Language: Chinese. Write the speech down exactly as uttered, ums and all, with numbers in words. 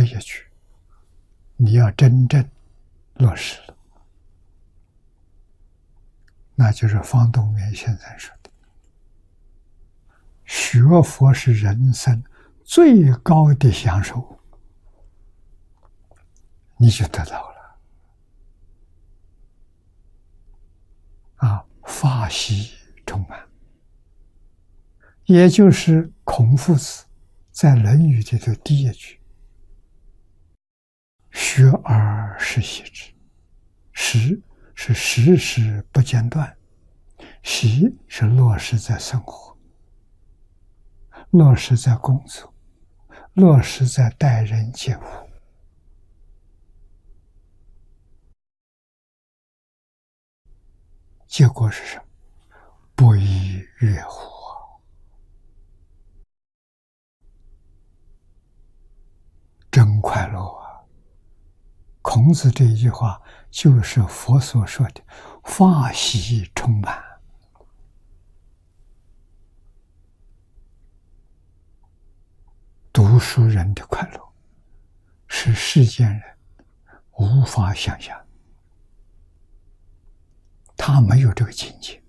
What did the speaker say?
这一句，你要真正落实了，那就是方东岳先生说的：学佛是人生最高的享受，你就得到了啊，法喜充满。也就是孔夫子在《论语》里头第一句：学而时习之。时是时时不间断，习是落实在生活，落实在工作，落实在待人接物。结果是什么？不亦乐乎啊！真快乐啊！孔子这一句话就是佛所说的法喜充满。读书人的快乐是世间人无法想象，他没有这个境界。